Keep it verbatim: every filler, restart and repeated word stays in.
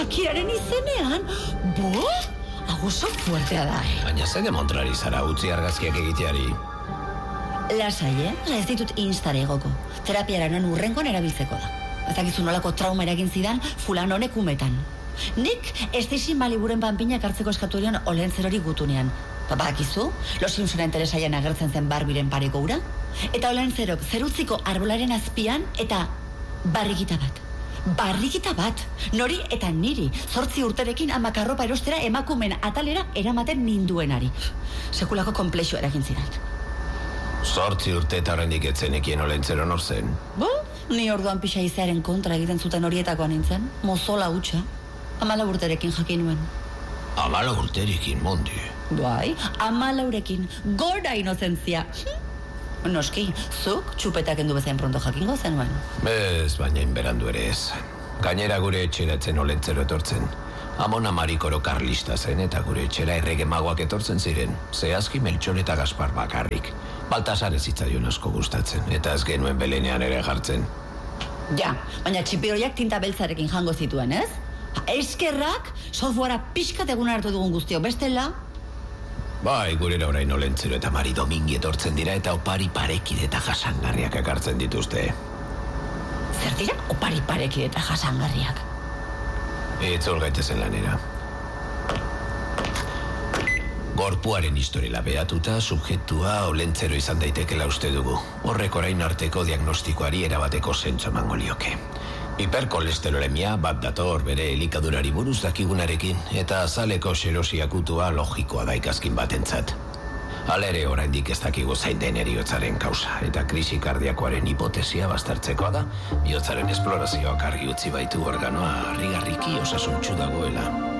Shakiraren izenean? Bo? Hau oso fuertea da, eh? Baina ze demontrari zara utzi argazkiak egiteari? Lasai, eh? Ez ditut Instare egoko. Terapiara non urrengoan erabiltzeko da. Ez dakizu nolako trauma eragin zidan fulan honek umetan. Nik Stacy Maliburen panpinak hartzeko eskaturion Olentzerori gutunean. Bakizu, Los Simpsonen telesailan agertzen zen Barbiren pareko ura? Eta Olentzerok zerutziko arbolaren azpian eta barrikita bat. Barrikita bat. Nori eta niri. Zortzi urterekin amak arropa erostera emakumen atalera eramaten ninduenari. Sekulako konplexu eragin zidan. Zortzi urte eta horrendik etzenekien Olentzero nor zen? Bo, ni orduan pixa izearen kontra egiten zuten horietakoa nintzen. Mozola hutsa. Amala urterekin jakin nuen. Amala urterekin, mondi. Bai, amalaurekin. Gora inozentzia. Noski, zuk txupetak endu bezain pronto jakingo zenuen. Bez, baina inberandu ere ez. Gainera gure etxeratzen Olentzero etortzen. Amona Marikoro karlista zen eta gure etxera errege magoak etortzen ziren. Zehazki Meltxor eta Gaspar bakarrik. Baltasar ez zitzaion asko gustatzen, eta ez genuen Belenean ere jartzen. Ja, baina txipiroiak tinta beltzarekin jango zituen, ez? Eskerrak, softwarea pixkat egun hartu dugun guztio, bestela? Bai, gurera orain Olentzero eta Mari Domingi etortzen dira eta opari parekide eta jasangarriak ekartzen dituzte. Zer dira opari parekide eta jasangarriak? Itzul gaitezen lanera. Gorpuaren historiela behatuta, subjektua Olentzero izan daitekela uste dugu. Horrek orain arteko diagnostikoari erabateko zentzu emango lioke. Hiperkolesterolemia bat dator bere elikadurari buruz dakigunarekin, eta azaleko xerosiakutua logikoa da ikaskin batentzat. Hala ere oraindik ez dakigu zain den heriotzaren kausa, eta krisi kardiakoaren hipotesia baztertzekoa da, bihotzaren esplorazioak argi utzi baitu organoa harrigarriki osasuntsu dagoela.